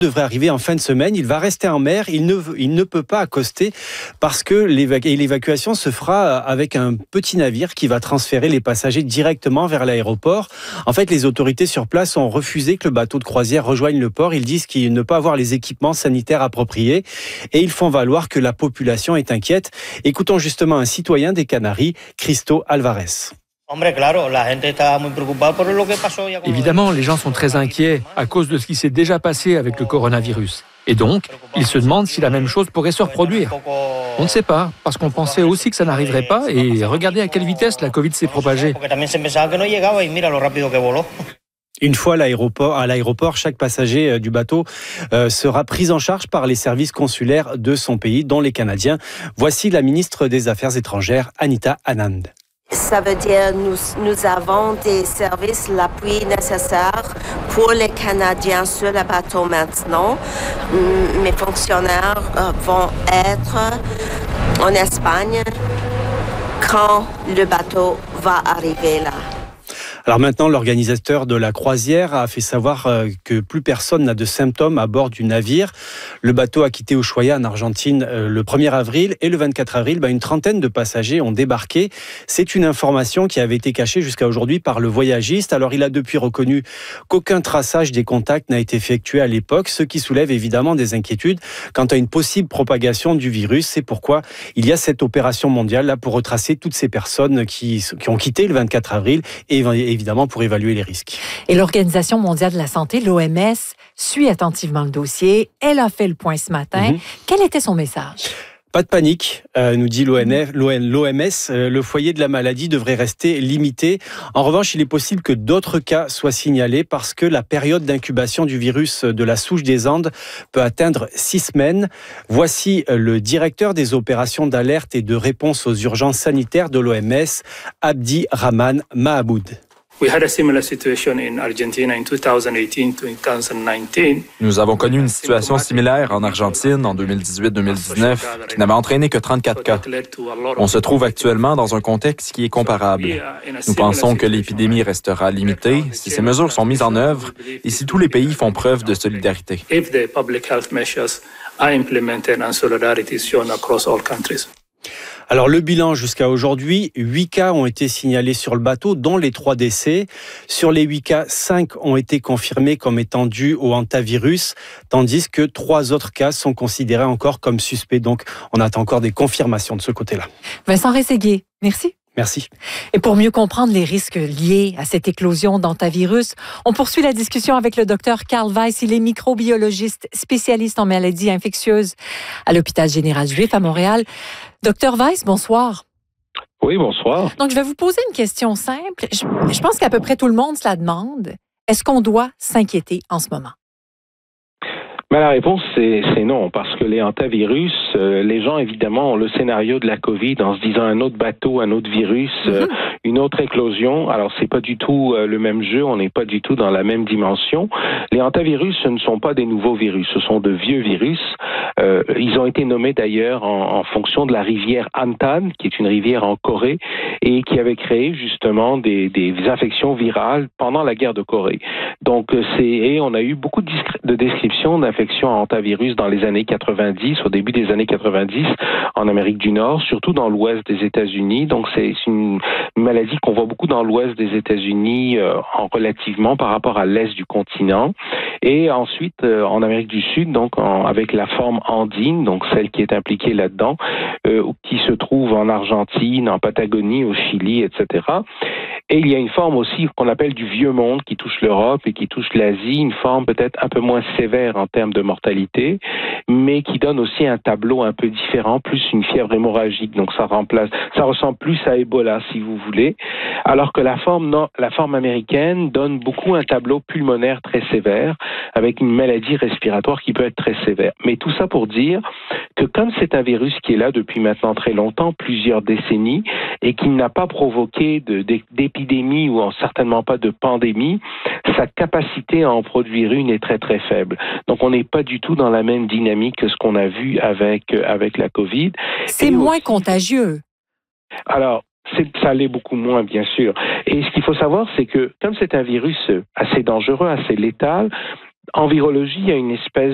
devrait arriver en fin de semaine. Il va rester en mer. Il ne peut pas accoster parce que l'évacuation se fera avec un petit navire qui va transférer les passagers directement vers l'aéroport. En fait, les autorités sur place ont refusé que le bateau de croisière rejoigne le port. Ils disent qu'ils ne peuvent pas avoir les équipements sanitaires appropriés et ils font valoir que la population est inquiète. Écoutons justement un citoyen des Canaries, Cristo Alvarez. Évidemment, les gens sont très inquiets à cause de ce qui s'est déjà passé avec le coronavirus. Et donc, ils se demandent si la même chose pourrait se reproduire. On ne sait pas, parce qu'on pensait aussi que ça n'arriverait pas, et regardez à quelle vitesse la Covid s'est propagée. Une fois à l'aéroport, chaque passager du bateau sera pris en charge par les services consulaires de son pays, dont les Canadiens. Voici la ministre des Affaires étrangères, Anita Anand. Ça veut dire nous avons des services, l'appui nécessaire pour les Canadiens sur le bateau maintenant. Mes fonctionnaires vont être en Espagne quand le bateau va arriver là. Alors maintenant, l'organisateur de la croisière a fait savoir que plus personne n'a de symptômes à bord du navire. Le bateau a quitté Ushuaia en Argentine le 1er avril et le 24 avril, une trentaine de passagers ont débarqué. C'est une information qui avait été cachée jusqu'à aujourd'hui par le voyagiste. Alors il a depuis reconnu qu'aucun traçage des contacts n'a été effectué à l'époque, ce qui soulève évidemment des inquiétudes quant à une possible propagation du virus. C'est pourquoi il y a cette opération mondiale là pour retracer toutes ces personnes qui ont quitté le 24 avril et évidemment pour évaluer les risques. Et l'Organisation mondiale de la santé, l'OMS, suit attentivement le dossier. Elle a fait le point ce matin. Quel était son message? Pas de panique, nous dit l'OMS. Le foyer de la maladie devrait rester limité. En revanche, il est possible que d'autres cas soient signalés parce que la période d'incubation du virus de la souche des Andes peut atteindre 6 semaines. Voici le directeur des opérations d'alerte et de réponse aux urgences sanitaires de l'OMS, Abdi Rahman Mahaboud. Nous avons connu une situation similaire en Argentine en 2018-2019 qui n'avait entraîné que 34 cas. On se trouve actuellement dans un contexte qui est comparable. Nous pensons que l'épidémie restera limitée si ces mesures sont mises en œuvre et si tous les pays font preuve de solidarité. Alors le bilan jusqu'à aujourd'hui, 8 cas ont été signalés sur le bateau, dont les 3 décès. Sur les 8 cas, 5 ont été confirmés comme étant dus au hantavirus, tandis que 3 autres cas sont considérés encore comme suspects. Donc on attend encore des confirmations de ce côté-là. Vincent Rességuier, merci. Merci. Et pour mieux comprendre les risques liés à cette éclosion d'hantavirus, on poursuit la discussion avec le docteur Carl Weiss. Il est microbiologiste, spécialiste en maladies infectieuses à l'hôpital général juif à Montréal. Docteur Weiss, bonsoir. Oui, bonsoir. Donc, je vais vous poser une question simple. Je pense qu'à peu près tout le monde se la demande. Est-ce qu'on doit s'inquiéter en ce moment? Mais la réponse, c'est non, parce que les hantavirus, les gens, évidemment, ont le scénario de la COVID en se disant un autre bateau, un autre virus, une autre éclosion. Alors, c'est pas du tout le même jeu, on n'est pas du tout dans la même dimension. Les hantavirus, ce ne sont pas des nouveaux virus, ce sont de vieux virus. Ils ont été nommés d'ailleurs en fonction de la rivière Hantan, qui est une rivière en Corée, et qui avait créé justement des infections virales pendant la guerre de Corée. Donc, on a eu beaucoup de descriptions d'infections à hantavirus dans les années 90, au début des années 90, en Amérique du Nord, surtout dans l'ouest des États-Unis. Donc, c'est une maladie qu'on voit beaucoup dans l'ouest des États-Unis, relativement par rapport à l'est du continent. Et ensuite, en Amérique du Sud, donc avec la forme andine, donc celle qui est impliquée là-dedans, qui se trouve en Argentine, en Patagonie, au Chili, etc. Et il y a une forme aussi qu'on appelle du vieux monde qui touche l'Europe et qui touche l'Asie, une forme peut-être un peu moins sévère en termes de mortalité, mais qui donne aussi un tableau un peu différent, plus une fièvre hémorragique. Donc ça ressemble plus à Ebola, si vous voulez, alors que la forme américaine donne beaucoup un tableau pulmonaire très sévère, avec une maladie respiratoire qui peut être très sévère. Mais tout ça pour dire que comme c'est un virus qui est là depuis maintenant très longtemps, plusieurs décennies, et qui n'a pas provoqué d'épidémie ou certainement pas de pandémie, sa capacité à en produire une est très très faible. Donc on n'est pas du tout dans la même dynamique que ce qu'on a vu avec la COVID. C'est moins contagieux. Alors, ça l'est beaucoup moins, bien sûr. Et ce qu'il faut savoir, c'est que comme c'est un virus assez dangereux, assez létal, en virologie, il y a une espèce